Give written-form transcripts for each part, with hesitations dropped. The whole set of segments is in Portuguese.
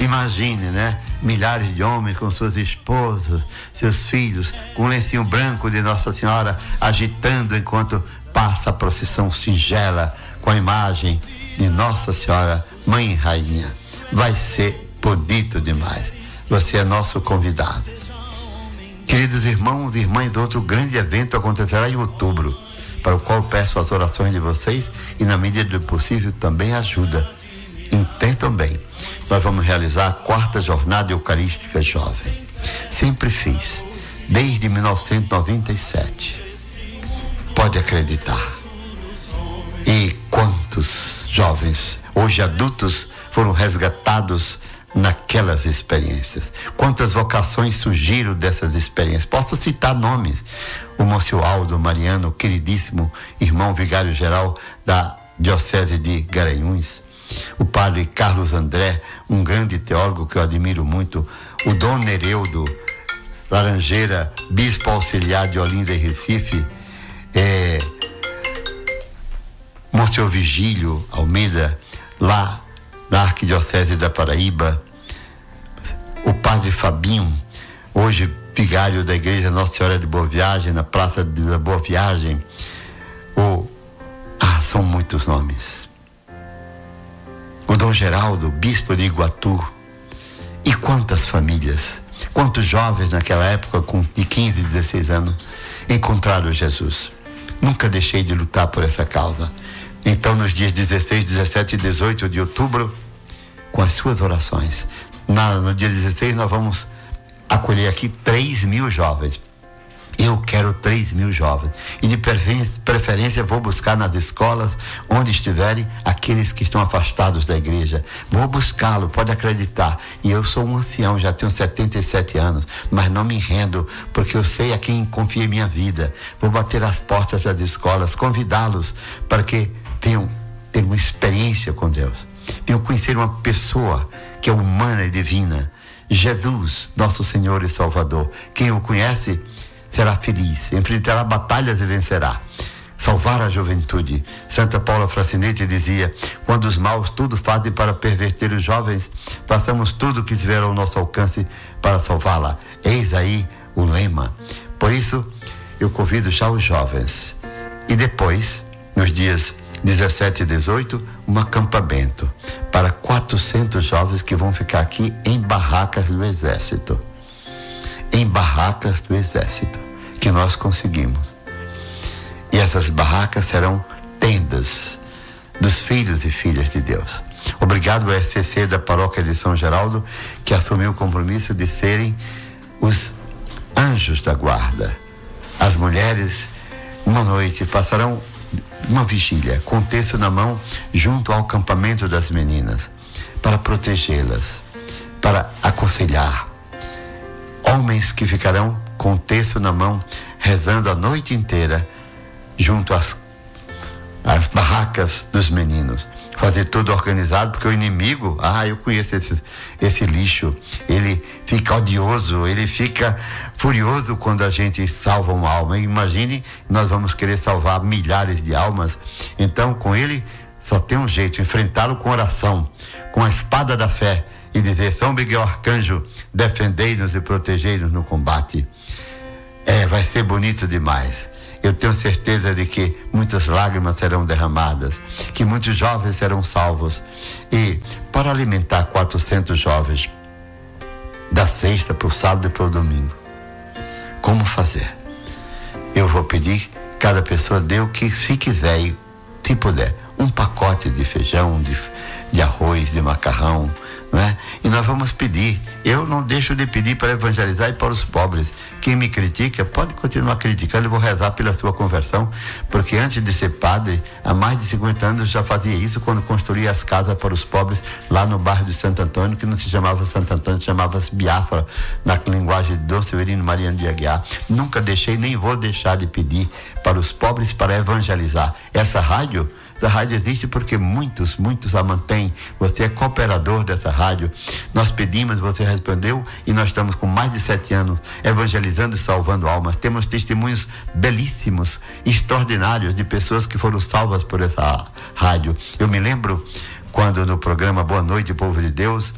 Imagine, né? Milhares de homens com suas esposas, seus filhos, com um lencinho branco de Nossa Senhora agitando enquanto passa a procissão singela com a imagem de Nossa Senhora, Mãe e Rainha. Vai ser bonito demais. Você é nosso convidado. Queridos irmãos e irmãs, outro grande evento acontecerá em outubro, para o qual peço as orações de vocês e, na medida do possível, também ajuda. Entendam bem, nós vamos realizar a 4ª Jornada Eucarística Jovem. Sempre fiz, desde 1997. Pode acreditar. E quantos jovens, hoje adultos, foram resgatados naquelas experiências. Quantas vocações surgiram dessas experiências. Posso citar nomes. O Monsenhor Aldo Mariano, queridíssimo irmão vigário-geral da Diocese de Garanhuns. O padre Carlos André, um grande teólogo que eu admiro muito. O Dom Nereudo Laranjeira, bispo auxiliar de Olinda e Recife. Monsenhor Vigílio Almeida, lá na Arquidiocese da Paraíba. O padre Fabinho, hoje vigário da Igreja Nossa Senhora de Boa Viagem, na Praça da Boa Viagem. São muitos nomes. O Dom Geraldo, bispo de Iguatu. E quantas famílias, quantos jovens naquela época, de 15, 16 anos, encontraram Jesus. Nunca deixei de lutar por essa causa. Então, nos dias 16, 17 e 18 de outubro, com as suas orações, no dia 16 nós vamos acolher aqui 3.000 jovens. Eu quero 3.000 jovens. E de preferência vou buscar nas escolas, onde estiverem, aqueles que estão afastados da igreja. Vou buscá-lo, pode acreditar. E eu sou um ancião, já tenho 77 anos, mas não me rendo, porque eu sei a quem confiei minha vida. Vou bater as portas das escolas, convidá-los para que tenham ter uma experiência com Deus. Venham conhecer uma pessoa que é humana e divina. Jesus, nosso Senhor e Salvador. Quem o conhece será feliz, enfrentará batalhas e vencerá. Salvar a juventude. Santa Paula Francinetti dizia: quando os maus tudo fazem para perverter os jovens, façamos tudo o que tiver ao nosso alcance para salvá-la. Eis aí o lema. Por isso, eu convido já os jovens. E depois, nos dias 17 e 18, um acampamento para 400 jovens que vão ficar aqui em barracas do Exército. Em barracas do Exército, que nós conseguimos. E essas barracas serão tendas dos filhos e filhas de Deus. Obrigado ao SCC da Paróquia de São Geraldo, que assumiu o compromisso de serem os anjos da guarda. As mulheres, uma noite, passarão uma vigília, com texto na mão, junto ao acampamento das meninas, para protegê-las, para aconselhar. Homens que ficarão com o texto na mão, rezando a noite inteira, junto às barracas dos meninos. Fazer tudo organizado, porque o inimigo, eu conheço esse lixo, ele fica odioso, ele fica furioso quando a gente salva uma alma. Imagine, nós vamos querer salvar milhares de almas. Então, com ele, só tem um jeito: enfrentá-lo com oração, com a espada da fé, e dizer: São Miguel Arcanjo, defendei-nos e protegei-nos no combate. Vai ser bonito demais. Eu tenho certeza de que muitas lágrimas serão derramadas, que muitos jovens serão salvos. E para alimentar 400 jovens, da sexta para o sábado e para o domingo, como fazer? Eu vou pedir, cada pessoa dê o que se quiser e, se puder, um pacote de feijão, de arroz, de macarrão, né? E nós vamos pedir. Eu não deixo de pedir para evangelizar e para os pobres. Quem me critica pode continuar criticando. Eu vou rezar pela sua conversão, porque antes de ser padre, há mais de 50 anos já fazia isso, quando construía as casas para os pobres lá no bairro de Santo Antônio, que não se chamava Santo Antônio, chamava-se Biafra, na linguagem de Dom Severino Mariano de Aguiar. Nunca deixei, nem vou deixar de pedir para os pobres, para evangelizar. Essa rádio existe porque muitos a mantêm. Você é cooperador dessa rádio. Nós pedimos, você respondeu, e nós estamos com mais de 7 anos evangelizando e salvando almas. Temos testemunhos belíssimos, extraordinários, de pessoas que foram salvas por essa rádio. Eu me lembro quando no programa Boa Noite, Povo de Deus,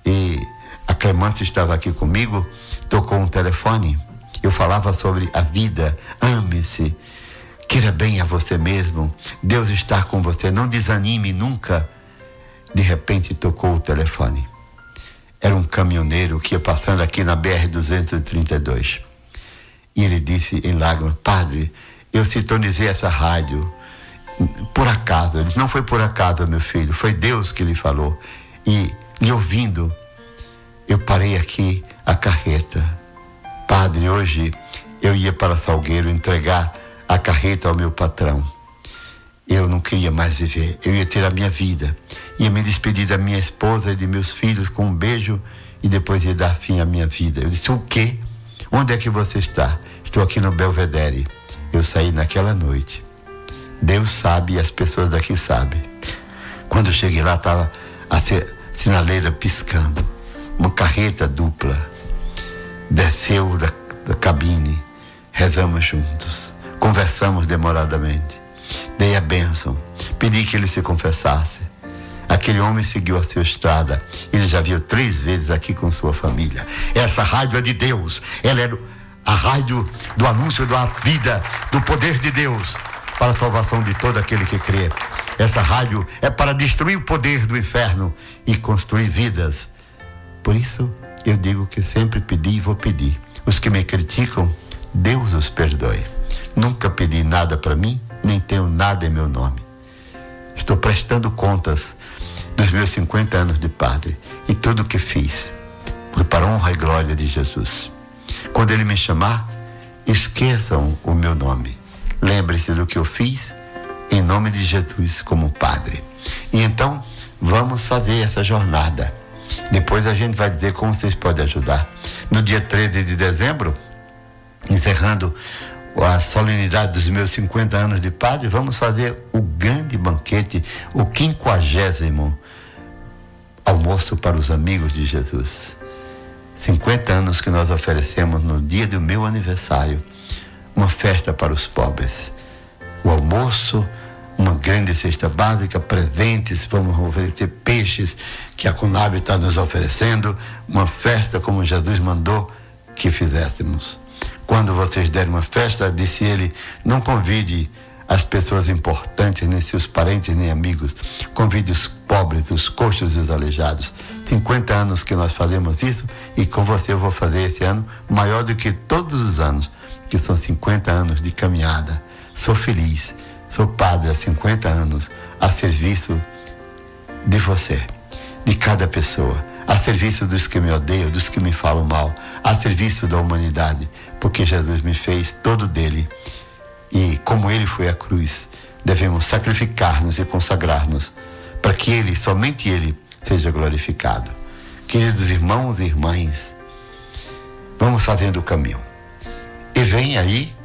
e a Clemância estava aqui comigo, tocou um telefone. Eu falava sobre a vida, ame-se, queira bem a você mesmo, Deus está com você, não desanime nunca. De repente tocou o telefone. Era um caminhoneiro que ia passando aqui na BR-232. E ele disse em lágrimas: padre, eu sintonizei essa rádio por acaso. Ele disse: não foi por acaso, meu filho, foi Deus que lhe falou. E lhe ouvindo, eu parei aqui a carreta. Padre, hoje eu ia para Salgueiro entregar a carreta ao meu patrão. Eu não queria mais viver, eu ia ter a minha vida, ia me despedir da minha esposa e de meus filhos com um beijo e depois ia dar fim à minha vida. Eu disse: o quê? Onde é que você está? Estou aqui no Belvedere. Eu saí naquela noite. Deus sabe e as pessoas daqui sabem. Quando eu cheguei lá, estava a sinaleira piscando, uma carreta dupla. Desceu da cabine, rezamos juntos, conversamos demoradamente. Dei a bênção, pedi que ele se confessasse. Aquele homem seguiu a sua estrada. Ele já veio 3 vezes aqui com sua família. Essa rádio é de Deus. Ela é a rádio do anúncio da vida, do poder de Deus para a salvação de todo aquele que crê. Essa rádio é para destruir o poder do inferno e construir vidas. Por isso eu digo que sempre pedi e vou pedir. Os que me criticam, Deus os perdoe. Nunca pedi nada para mim, nem tenho nada em meu nome. Estou prestando contas dos meus 50 anos de padre, e tudo o que fiz foi para a honra e glória de Jesus. Quando ele me chamar, esqueçam o meu nome. Lembre-se do que eu fiz em nome de Jesus como padre. E então vamos fazer essa jornada. Depois a gente vai dizer como vocês podem ajudar. No dia 13 de dezembro, encerrando a solenidade dos meus 50 anos de padre, vamos fazer o grande banquete, o 50º almoço para os amigos de Jesus. 50 anos que nós oferecemos no dia do meu aniversário, uma festa para os pobres. O almoço, uma grande cesta básica, presentes, vamos oferecer peixes que a Conab está nos oferecendo, uma festa como Jesus mandou que fizéssemos. Quando vocês derem uma festa, disse ele, não convide as pessoas importantes, nem seus parentes, nem amigos. Convide os pobres, os coxos e os aleijados. 50 anos que nós fazemos isso, e com você eu vou fazer esse ano maior do que todos os anos, que são 50 anos de caminhada. Sou feliz, sou padre há 50 anos, a serviço de você, de cada pessoa, a serviço dos que me odeiam, dos que me falam mal, a serviço da humanidade, porque Jesus me fez todo dele. E como ele foi à cruz, devemos sacrificar-nos e consagrar-nos para que ele, somente ele, seja glorificado. Queridos irmãos e irmãs, vamos fazendo o caminho. E vem aí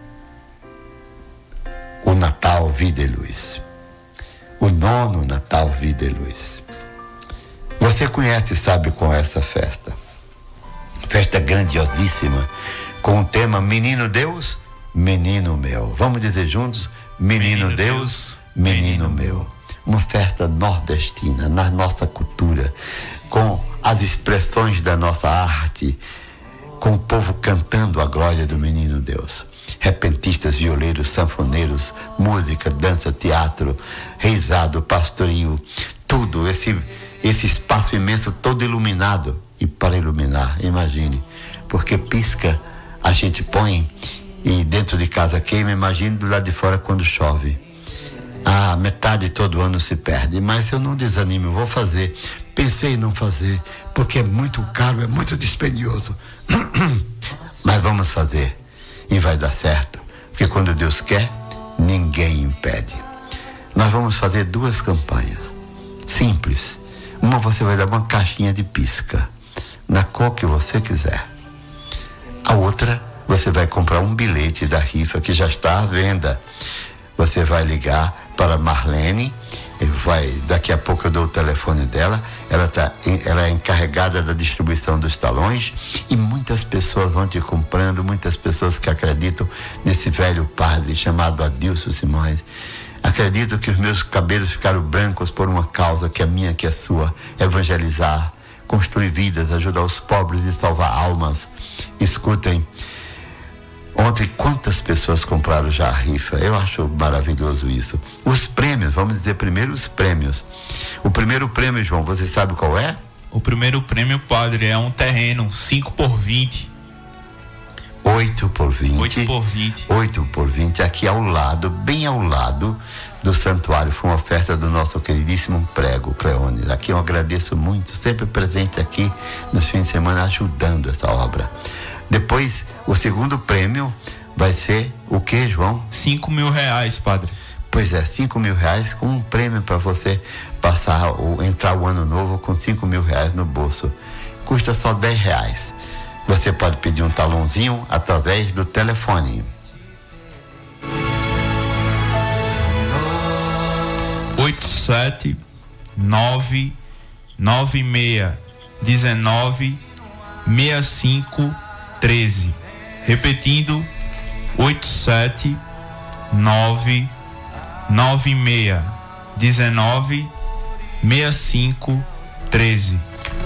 o Natal, Vida e Luz. O 9º Natal, Vida e Luz. Você conhece e sabe qual é essa festa. Festa grandiosíssima, com o tema Menino Deus, Menino Meu. Vamos dizer juntos? Menino Deus, Menino Meu. Uma festa nordestina, na nossa cultura, com as expressões da nossa arte, com o povo cantando a glória do Menino Deus. Repentistas, violeiros, sanfoneiros, música, dança, teatro, reizado, pastoril, tudo, esse espaço imenso todo iluminado. E para iluminar, imagine, porque pisca, a gente põe e dentro de casa queima, imagine do lado de fora quando chove. A metade todo ano se perde, mas eu não desanimo, eu vou fazer. Pensei em não fazer, porque é muito caro, é muito dispendioso. Mas vamos fazer e vai dar certo, porque quando Deus quer, ninguém impede. Nós vamos fazer 2 campanhas simples. Uma, você vai dar uma caixinha de pisca na cor que você quiser. A outra, você vai comprar um bilhete da rifa que já está à venda. Você vai ligar para Marlene, daqui a pouco eu dou o telefone dela, ela é encarregada da distribuição dos talões, e muitas pessoas vão te comprando, muitas pessoas que acreditam nesse velho padre chamado Adilson Simões. Acredito que os meus cabelos ficaram brancos por uma causa que é minha, que é sua, evangelizar, construir vidas, ajudar os pobres e salvar almas. Escutem, ontem quantas pessoas compraram já a rifa? Eu acho maravilhoso isso. Os prêmios, vamos dizer primeiro os prêmios. O primeiro prêmio, João, você sabe qual é? O primeiro prêmio, padre, é um terreno 5x20. 8x20. 8x20. 8x20, aqui ao lado, bem ao lado do santuário. Foi uma oferta do nosso queridíssimo prego, Cleones. Aqui eu agradeço muito, sempre presente aqui nos fins de semana ajudando essa obra. Depois, o segundo prêmio vai ser o que, João? R$5.000, padre. Pois é, R$5.000 com um prêmio para você entrar o ano novo com R$5.000 no bolso. Custa só R$10. Você pode pedir um talãozinho através do telefone. 87996196513. Repetindo, 87996196513.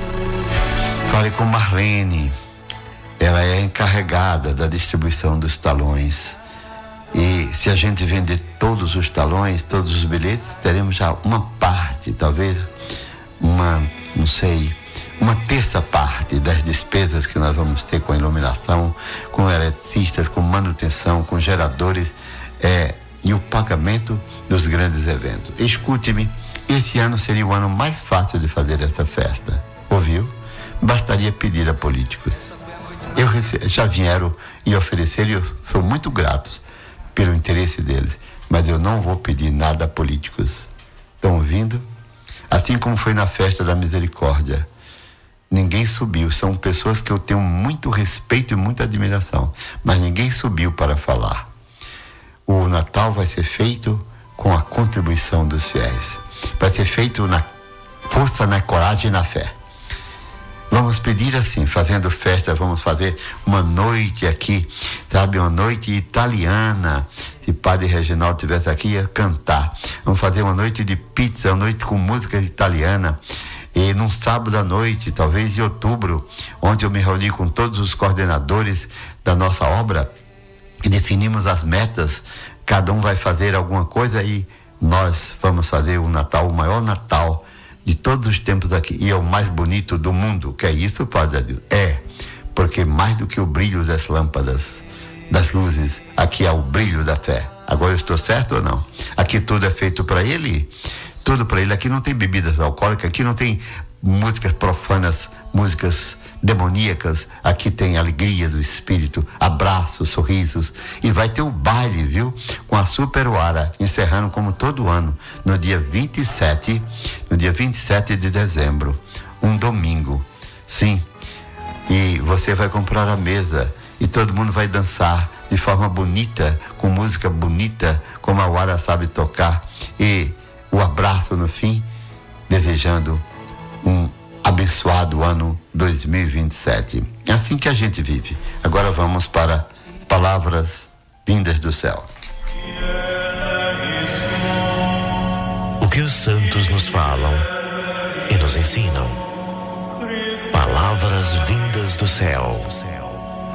Fale com Marlene. Ela é encarregada da distribuição dos talões. E se a gente vender todos os talões, todos os bilhetes, teremos já uma parte, talvez uma terça parte das despesas que nós vamos ter com a iluminação, com eletricistas, com manutenção, com geradores e o pagamento dos grandes eventos. Escute-me, esse ano seria o ano mais fácil de fazer essa festa. Ouviu? Bastaria pedir a políticos. Já vieram e ofereceram, e eu sou muito grato pelo interesse deles, mas eu não vou pedir nada a políticos. Estão ouvindo? Assim como foi na festa da misericórdia, ninguém subiu. São pessoas que eu tenho muito respeito e muita admiração, mas ninguém subiu para falar. O Natal vai ser feito com a contribuição dos fiéis, vai ser feito na força, na coragem e na fé. Vamos pedir assim, fazendo festa, vamos fazer uma noite aqui, sabe, uma noite italiana. Se Padre Reginaldo estivesse aqui, ia cantar. Vamos fazer uma noite de pizza, uma noite com música italiana. E num sábado à noite, talvez em outubro, onde eu me reuni com todos os coordenadores da nossa obra e definimos as metas. Cada um vai fazer alguma coisa e nós vamos fazer o Natal, o maior Natal de todos os tempos aqui, e é o mais bonito do mundo. Que é isso, Padre Adil? Porque mais do que o brilho das lâmpadas, das luzes, aqui é o brilho da fé. Agora eu estou certo ou não? Aqui tudo é feito para Ele, tudo para Ele. Aqui não tem bebidas alcoólicas, aqui não tem músicas profanas, músicas demoníacas. Aqui tem alegria do Espírito, abraços, sorrisos, e vai ter o baile, viu? Com a Super Oara, encerrando como todo ano, no dia 27 de dezembro, um domingo. Sim, e você vai comprar a mesa e todo mundo vai dançar de forma bonita, com música bonita, como a Oara sabe tocar, e o abraço no fim, desejando um abençoado ano 2027. É assim que a gente vive. Agora vamos para palavras vindas do céu. O que os santos nos falam e nos ensinam. Palavras vindas do céu.